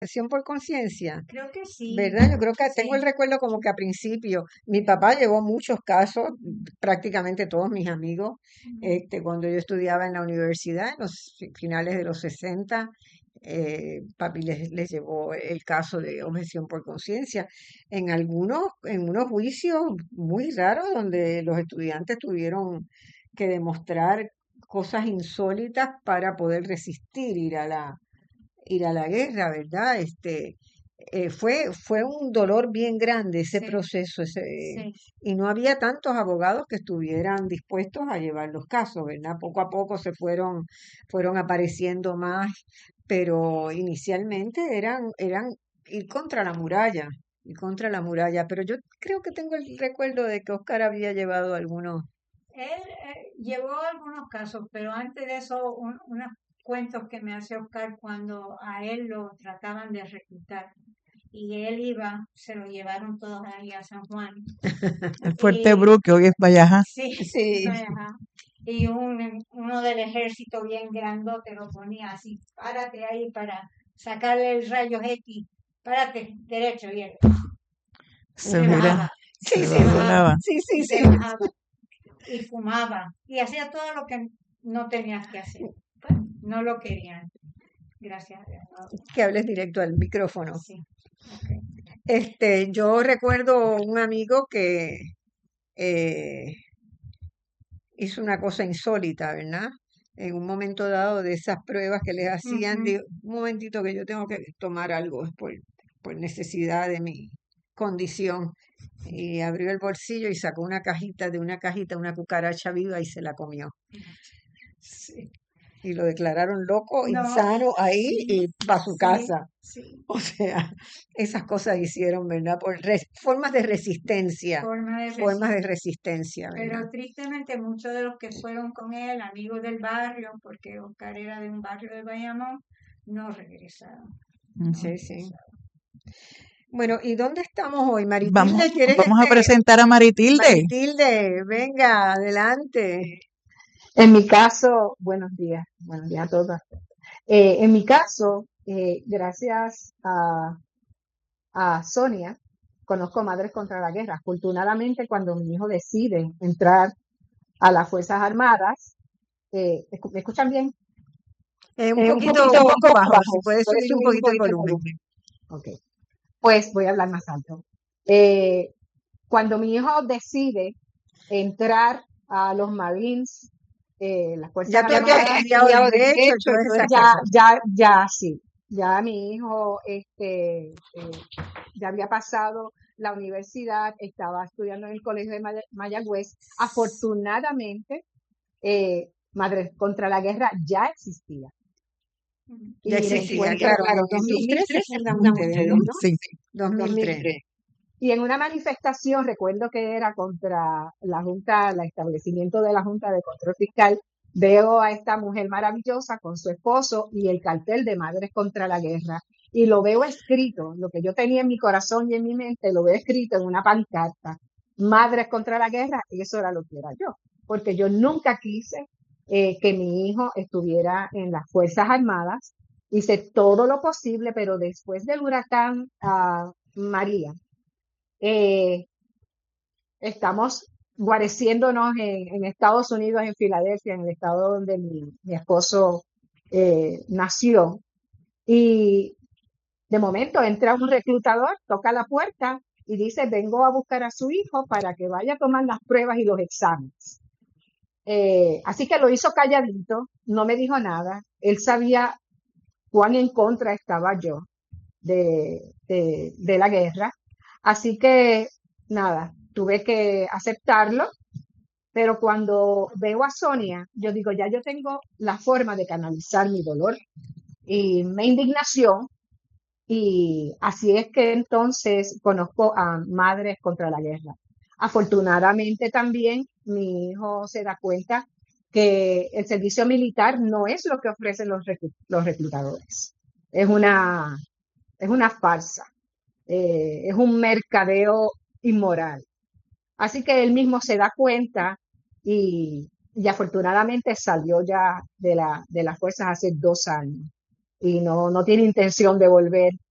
Acción por conciencia, Creo que sí, ¿verdad? Yo creo que tengo el sí. recuerdo como que a principio, mi papá llevó muchos casos, prácticamente todos mis amigos, Ujú. cuando yo estudiaba en la universidad, en los finales de los 60, papi les llevó el caso de objeción por conciencia en unos juicios muy raros donde los estudiantes tuvieron que demostrar cosas insólitas para poder resistir ir a la guerra, ¿verdad? Fue un dolor bien grande ese Sí, proceso, sí. y no había tantos abogados que estuvieran dispuestos a llevar los casos, ¿verdad? Poco a poco fueron apareciendo más, pero inicialmente eran ir contra la muralla, pero yo creo que tengo el recuerdo de que Oscar había llevado algunos. Él llevó algunos casos, pero antes de eso, unos cuentos que me hace Oscar cuando a él lo trataban de reclutar. Y él iba, se lo llevaron todos ahí a San Juan. El Fuerte Y Bru, que hoy es Valleja. sí, Sí, ajá. Y uno del ejército bien grandote lo ponía así, párate ahí para sacarle el rayo X, párate derecho y él Se se mira, bajaba, sí, y se sí, se sí, bajaba, volaba. sí, sí, y sí. se bajaba, y fumaba, y hacía todo lo que no tenías que hacer. Pues, no lo querían, gracias a Dios. No. Que hables directo al micrófono. Sí, ok. Yo recuerdo un amigo que eh, hizo una cosa insólita, ¿verdad? En un momento dado de esas pruebas que les hacían, Ujú. digo, un momentito que yo tengo que tomar algo por necesidad de mi condición. Y abrió el bolsillo y sacó una cajita, de una cajita, una cucaracha viva y se la comió. Sí. Y lo declararon loco, No, insano ahí sí, y para su sí, casa. sí. O sea, esas cosas hicieron, ¿verdad? Formas de resistencia, Forma de formas de resistir. resistencia, ¿verdad? Pero tristemente muchos de los que fueron con él, amigos del barrio, porque Oscar era de un barrio de Bayamón, no regresaron, no Sí, sí. regresaron. Bueno, ¿y dónde estamos hoy? Vamos, Maritilde, ¿quieres vamos a presentar a Maritilde. Maritilde, venga, adelante. En mi caso, buenos días a todos. En mi caso, gracias a Sonia, conozco Madres contra la Guerra. Afortunadamente, cuando mi hijo decide entrar a las Fuerzas Armadas, ¿me escuchan bien? Un Un poco poco bajo, si bajo, si puedes puedes subir un subir un poquito el poquito el volumen. volumen. Ok, pues voy a hablar más alto. Eh, Cuando mi hijo decide entrar a los Marines, las Ya Fuerzas tú habías Armadas, estudiado derecho y todas esas ya, cosas. ya sí, ya mi hijo ya había pasado la universidad, estaba estudiando en el colegio de Mayagüez. Afortunadamente, Madres contra la Guerra ya existía. Ujú. Ya Y me existía, encuentro, claro, en el 2003 se fundan ustedes, ¿no? Sí. 2003. 2003. Y en una manifestación, recuerdo que era contra la Junta, el establecimiento de la Junta de Control Fiscal, veo a esta mujer maravillosa con su esposo y el cartel de Madres contra la Guerra. Y lo veo escrito, lo que yo tenía en mi corazón y en mi mente, lo veo escrito en una pancarta. Madres contra la Guerra, y eso era lo que era yo. Porque yo nunca quise que mi hijo estuviera en las Fuerzas Armadas. Hice todo lo posible, pero después del huracán María, eh, estamos guareciéndonos en Estados Unidos, en Filadelfia, en el estado donde mi esposo nació. Y de momento entra un reclutador, toca la puerta y dice, vengo a buscar a su hijo para que vaya a tomar las pruebas y los exámenes. Así que lo hizo calladito, no me dijo nada. Él sabía cuán en contra estaba yo de la guerra. Así que nada, tuve que aceptarlo, pero cuando veo a Sonia, yo digo, ya yo tengo la forma de canalizar mi dolor y mi indignación, y así es que entonces conozco a Madres contra la Guerra. Afortunadamente también mi hijo se da cuenta que el servicio militar no es lo que ofrecen los reclutadores. Es una, es una farsa, es un mercadeo inmoral. Así que él mismo se da cuenta y afortunadamente salió ya de las fuerzas hace 2 años y no tiene intención de volver